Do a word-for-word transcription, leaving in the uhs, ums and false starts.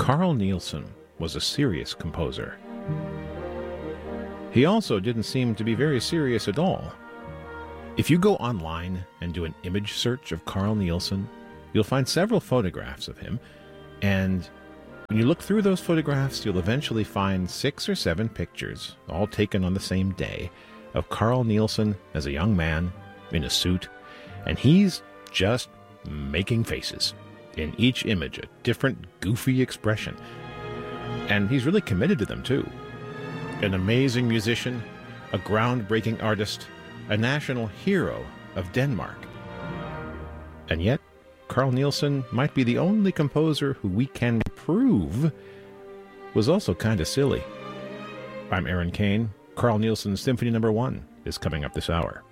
Carl Nielsen was a serious composer. He also didn't seem to be very serious at all. If you go online and do an image search of Carl Nielsen, you'll find several photographs of him, and when you look through those photographs, you'll eventually find six or seven pictures, all taken on the same day, of Carl Nielsen as a young man in a suit, and he's just making faces. In each image, a different goofy expression. And he's really committed to them, too. An amazing musician, a groundbreaking artist, a national hero of Denmark. And yet, Carl Nielsen might be the only composer who we can prove was also kind of silly. I'm Aaron Kane. Carl Nielsen's Symphony Number One is coming up this hour.